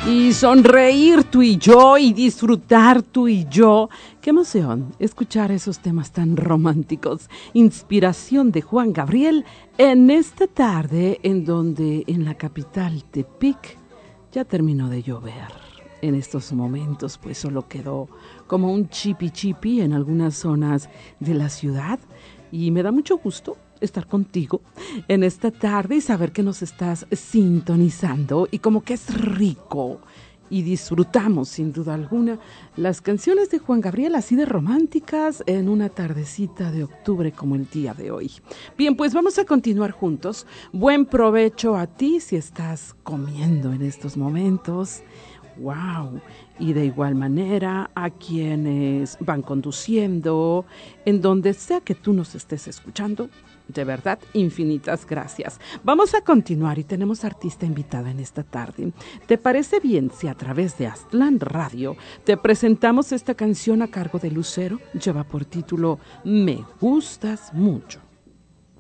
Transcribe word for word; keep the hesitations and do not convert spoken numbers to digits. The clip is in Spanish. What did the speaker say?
Y sonreír tú y yo y disfrutar tú y yo. Qué emoción escuchar esos temas tan románticos. Inspiración de Juan Gabriel en esta tarde en donde en la capital Tepic ya terminó de llover. En estos momentos pues solo quedó como un chipi chipi en algunas zonas de la ciudad y me da mucho gusto estar contigo en esta tarde y saber que nos estás sintonizando y como que es rico y disfrutamos sin duda alguna las canciones de Juan Gabriel así de románticas en una tardecita de octubre como el día de hoy. Bien, pues vamos a continuar juntos. Buen provecho a ti si estás comiendo en estos momentos. ¡Wow! Y de igual manera a quienes van conduciendo, en donde sea que tú nos estés escuchando, de verdad, infinitas gracias. Vamos a continuar y tenemos artista invitada en esta tarde. ¿Te parece bien si a través de Aztlán Radio te presentamos esta canción a cargo de Lucero? Lleva por título Me Gustas Mucho.